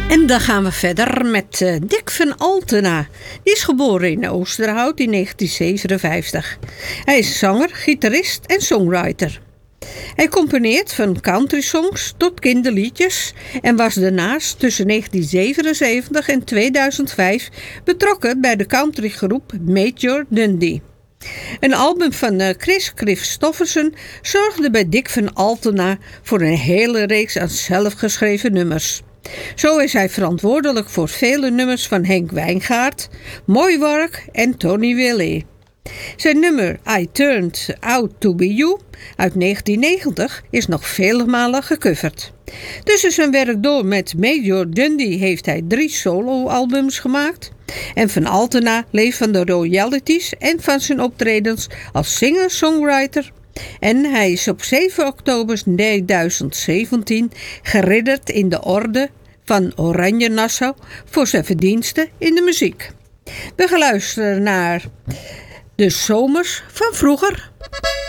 En dan gaan we verder met Dick van Altena. Die is geboren in Oosterhout in 1957. Hij is zanger, gitarist en songwriter. Hij componeert van country songs tot kinderliedjes en was daarnaast tussen 1977 en 2005 betrokken bij de countrygroep Major Dundee. Een album van Chris Christofferson zorgde bij Dick van Altena voor een hele reeks aan zelfgeschreven nummers. Zo is hij verantwoordelijk voor vele nummers van Henk Wijngaard, Mooi Work en Tony Willie. Zijn nummer I Turned Out To Be You uit 1990 is nog vele malen gecoverd. Tussen zijn werk door met Major Dundee heeft hij 3 soloalbums gemaakt. En Van Altena leeft van de royalties en van zijn optredens als singer-songwriter. En hij is op 7 oktober 2017 geridderd in de orde van Oranje Nassau voor zijn verdiensten in de muziek. We gaan luisteren naar De Zomers van Vroeger.